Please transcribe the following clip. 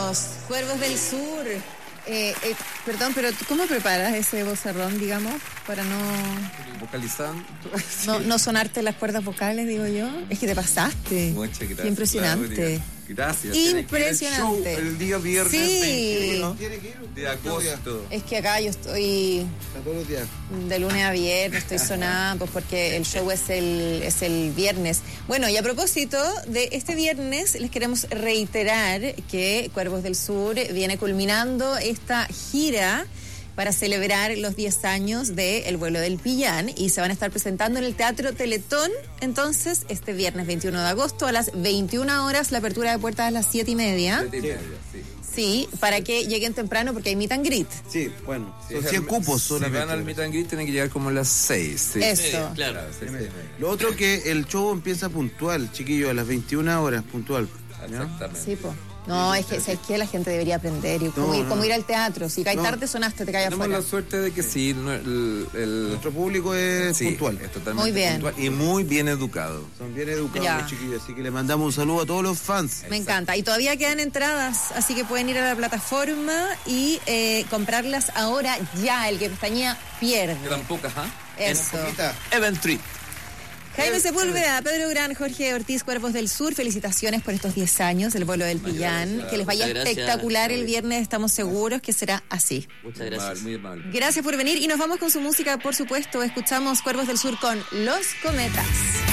Bienvenidos, Cuervos del Sur. Perdón, pero ¿cómo preparas ese vocerrón, digamos, para vocalizando? No sonarte las cuerdas vocales, digo yo? Es que te pasaste. Muchas gracias. Qué impresionante. Gracias. Impresionante. El día viernes sí. 21 de agosto. Es que acá yo estoy todos los días. De lunes a viernes, estoy sonada, pues porque el show es el viernes. Bueno, y a propósito de este viernes, les queremos reiterar que Cuervos del Sur viene culminando esta gira para celebrar los 10 años de El Vuelo del Pillán y se van a estar presentando en el Teatro Teletón, entonces, este viernes 21 de agosto a las 21 horas, la apertura de puertas a las 7:30. Sí, para que lleguen temprano porque hay meet and greet. Sí, bueno, son 100 cupos solamente. Si van al meet and greet tienen que llegar como a las 6. ¿sí? Eso. Claro. Lo otro que el show empieza puntual, chiquillos, a las 21 horas, puntual. ¿no? Exactamente. Sí, pues. No, es que ¿sabes qué? La gente debería aprender y como ir al teatro. Si cae tarde, sonaste, te cae afuera. Tenemos la suerte de que sí, nuestro público es puntual. Es totalmente muy bien. puntual y muy bien educado. Son bien educados los chiquillos, así que le mandamos un saludo a todos los fans. Me encanta. Y todavía quedan entradas, así que pueden ir a la plataforma y comprarlas ahora ya. El que pestañea pierde. Quedan pocas, ¿ah? Eso. Eventry. Jaime Sepúlveda, Pedro Gran, Jorge Ortiz, Cuervos del Sur, felicitaciones por estos 10 años del Vuelo del Pillán. Que les vaya espectacular el viernes, estamos seguros que será así. Muchas gracias. Muy amable. Gracias por venir y nos vamos con su música, por supuesto. Escuchamos Cuervos del Sur con Los Cometas.